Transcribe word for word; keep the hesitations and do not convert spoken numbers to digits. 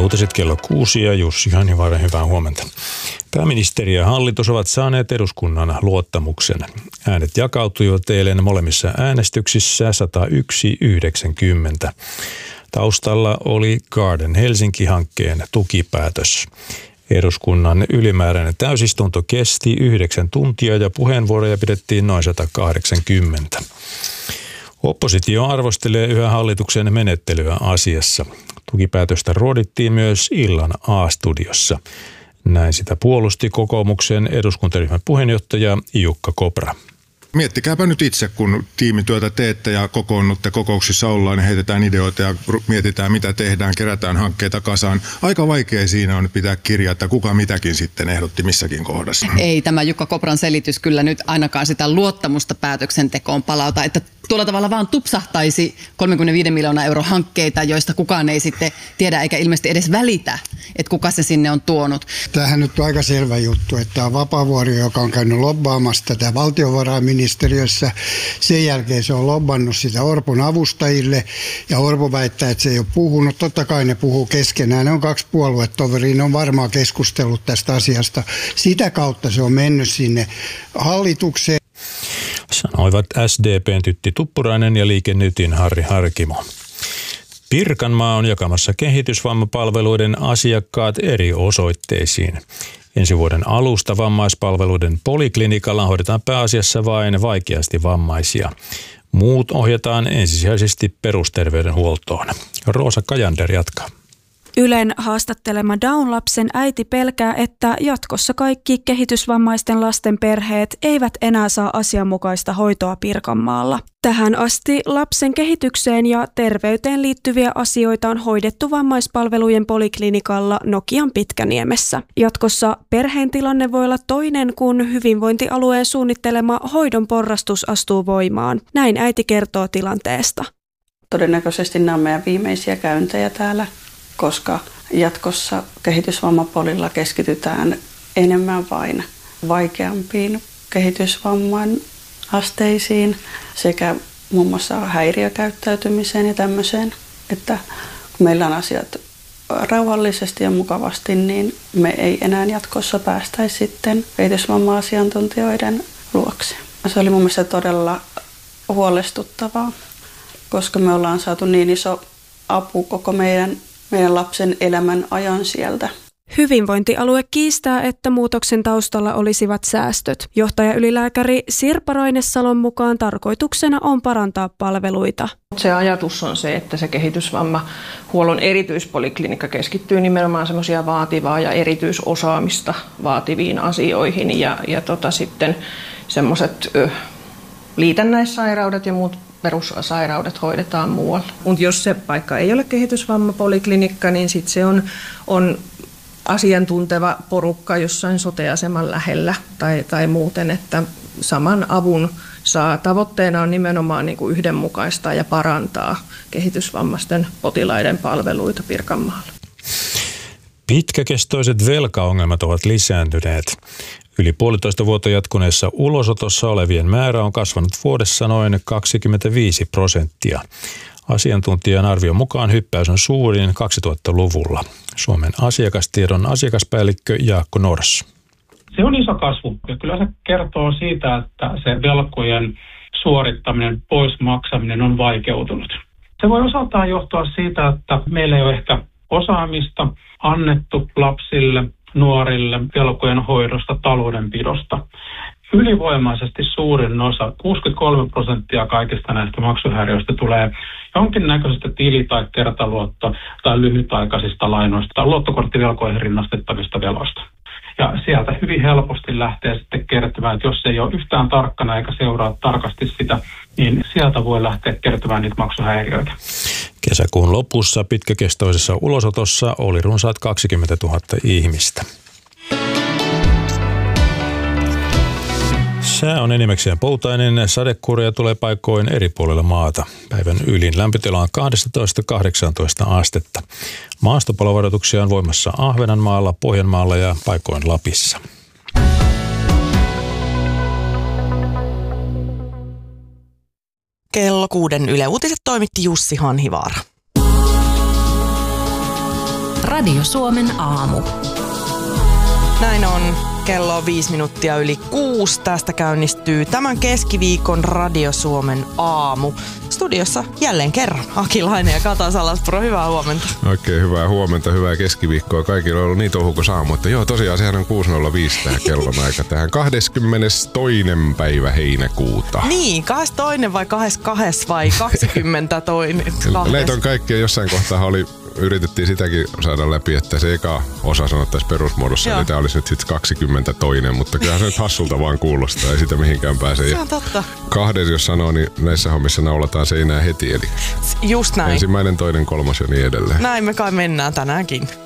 Uutiset kello kuusi ja Jussi Hanhivaara, hyvää huomenta. Pääministeri ja hallitus ovat saaneet eduskunnan luottamuksen. Äänet jakautuivat eilen molemmissa äänestyksissä sata yksi yhdeksänkymmentä. Taustalla oli Garden Helsinki-hankkeen tukipäätös. Eduskunnan ylimääräinen täysistunto kesti yhdeksän tuntia ja puheenvuoroja pidettiin noin sata kahdeksankymmentä. Oppositio arvostelee yhä hallituksen menettelyä asiassa. Tukipäätöstä ruodittiin myös illan A-studiossa. Näin sitä puolusti kokoomuksen eduskuntaryhmän puheenjohtaja Jukka Kopra. Miettikääpä nyt itse, kun tiimityötä teette ja kokoonnutte, kokouksissa ollaan, niin heitetään ideoita ja mietitään, mitä tehdään, kerätään hankkeita kasaan. Aika vaikea siinä on pitää kirjaa, että kuka mitäkin sitten ehdotti missäkin kohdassa. Ei tämä Jukka Kopran selitys kyllä nyt ainakaan sitä luottamusta päätöksentekoon palauta, että tuolla tavalla vaan tupsahtaisi kolmekymmentäviisi miljoonaa euro hankkeita, joista kukaan ei sitten tiedä eikä ilmeisesti edes välitä, että kuka se sinne on tuonut. Tämähän nyt on aika selvä juttu, että on Vapaavuori, joka on käynyt lobbaamassa tätä valtiovarainministeriössä. Sen jälkeen se on lobbannut sitä Orpon avustajille ja Orpo väittää, että se ei ole puhunut. Totta kai ne puhuu keskenään. Ne on kaksi puoluetoveria, ne on varmaan keskustellut tästä asiasta. Sitä kautta se on mennyt sinne hallitukseen. Sanoivat S D P:n Tytti Tuppurainen ja Liike Nytin Harri Harkimo. Pirkanmaa on jakamassa kehitysvammapalveluiden asiakkaat eri osoitteisiin. Ensi vuoden alusta vammaispalveluiden poliklinikalla hoidetaan pääasiassa vain vaikeasti vammaisia. Muut ohjataan ensisijaisesti perusterveydenhuoltoon. Roosa Kajander jatkaa. Ylen haastattelema Down-lapsen äiti pelkää, että jatkossa kaikki kehitysvammaisten lasten perheet eivät enää saa asianmukaista hoitoa Pirkanmaalla. Tähän asti lapsen kehitykseen ja terveyteen liittyviä asioita on hoidettu vammaispalvelujen poliklinikalla Nokian Pitkäniemessä. Jatkossa perheen tilanne voi olla toinen, kun hyvinvointialueen suunnittelema hoidon porrastus astuu voimaan. Näin äiti kertoo tilanteesta. Todennäköisesti nämä on meidän viimeisiä käyntejä täällä, koska jatkossa kehitysvammapolilla keskitytään enemmän vain vaikeampiin kehitysvamman asteisiin sekä muun muassa häiriökäyttäytymiseen ja tämmöiseen, että kun meillä on asiat rauhallisesti ja mukavasti, niin me ei enää jatkossa päästäisi sitten kehitysvamma-asiantuntijoiden luokse. Se oli mun mielestä todella huolestuttavaa, koska me ollaan saatu niin iso apu koko meidän meidän lapsen elämän ajan sieltä. Hyvinvointialue kiistää, että muutoksen taustalla olisivat säästöt. Johtajaylilääkäri Sirpa Rainesalon mukaan tarkoituksena on parantaa palveluita. Se ajatus on se, että se kehitysvammahuollon erityispoliklinikka keskittyy nimenomaan semmoisia vaativaa ja erityisosaamista vaativiin asioihin ja, ja tota sitten semmoiset liitännäissairaudet ja muut perussairaudet hoidetaan muualla. Mutta jos se paikka ei ole kehitysvammapoliklinikka, niin sitten se on, on asiantunteva porukka jossain sote-aseman lähellä tai, tai muuten, että saman avun saa. Tavoitteena on nimenomaan niin kuin yhdenmukaistaa ja parantaa kehitysvammaisten potilaiden palveluita Pirkanmaalla. Pitkäkestoiset velkaongelmat ovat lisääntyneet. Yli puolitoista vuotta jatkuneessa ulosotossa olevien määrä on kasvanut vuodessa noin kaksikymmentäviisi prosenttia. Asiantuntijan arvion mukaan hyppäys on suurin kaksituhattaluvulla. Suomen asiakastiedon asiakaspäällikkö Jaakko Nors. Se on iso kasvu ja kyllä se kertoo siitä, että se velkojen suorittaminen, pois maksaminen on vaikeutunut. Se voi osaltaan johtua siitä, että meillä ei ole ehkä osaamista annettu lapsille, nuorille velkojen hoidosta, taloudenpidosta. Ylivoimaisesti suurin osa, kuusikymmentäkolme prosenttia kaikista näistä maksuhäiriöistä tulee jonkinnäköisestä tili- tai kertaluotto- tai lyhytaikaisista lainoista tai luottokorttivelkoihin rinnastettavista veloista. Ja sieltä hyvin helposti lähtee sitten kertymään, että jos ei ole yhtään tarkkana eikä seuraa tarkasti sitä, niin sieltä voi lähteä kertymään niitä maksuhäiriöitä. Kesäkuun lopussa pitkäkestoisessa ulosotossa oli runsaat kaksikymmentätuhatta ihmistä. Sää on enimmäkseen poutainen, sadekuuria tulee paikoin eri puolilla maata. Päivän ylin lämpötila on kaksitoista kahdeksantoista astetta. Maastopalovaroituksia on voimassa Ahvenanmaalla, Pohjanmaalla ja paikoin Lapissa. Kello kuuden Yle Uutiset toimitti Jussi Hanhivaara. Radio Suomen aamu. Näin on. Kello on viisi minuuttia yli kuusi. Tästä käynnistyy tämän keskiviikon Radio Suomen aamu. Studiossa jälleen kerran Aki Laine ja Kata Salaspuro. Hyvää huomenta. Oikein hyvää huomenta, hyvää keskiviikkoa. Kaikilla on ollut niin touhukas aamu, että joo, tosiaan sehän on kuusi nolla viisi tähän kellon aika. Tähän kahdeskymmenestoinen päivä heinäkuuta. Niin, kahdeskymmenestoinen vai kahdeskymmenestoinen vai kaksikymmentätoinen? Näitä on kaikkia. Jossain kohtaa oli, yritettiin sitäkin saada läpi, että se eka osa sanottaisiin perusmuodossa, joo, niin tämä olisi nyt sitten kaksikymmentätoinen, mutta kyllähän se nyt hassulta vaan kuulostaa, ei sitä mihinkään pääse. Se on totta. Kahden, jos sanoo, niin näissä hommissa naulataan seinää heti, eli just näin. Ensimmäinen, toinen, kolmas ja niin edelleen. Näin me kai mennään tänäänkin.